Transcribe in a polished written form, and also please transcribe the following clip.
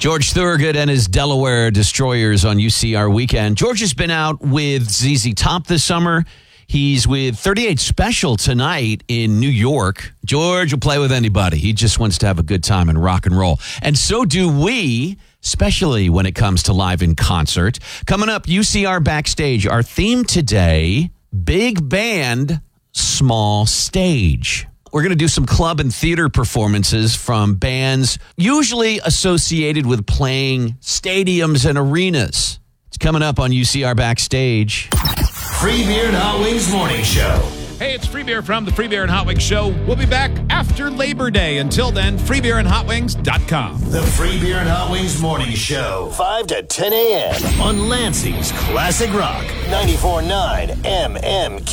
George Thorogood and his Delaware Destroyers on UCR Weekend. George has been out with ZZ Top this summer. He's with 38 Special tonight in New York. George will play with anybody. He just wants to have a good time and rock and roll. And so do we, especially when it comes to live in concert. Coming up, UCR Backstage. Our theme today, big band, small stage. We're going to do some club and theater performances from bands usually associated with playing stadiums and arenas. It's coming up on UCR Backstage. Free Beer and Hot Wings Morning Show. Hey, it's Free Beer from the Free Beer and Hot Wings Show. We'll be back after Labor Day. Until then, freebeerandhotwings.com. The Free Beer and Hot Wings Morning Show. 5 to 10 a.m. on Lansing's Classic Rock. 94.9 MMQ.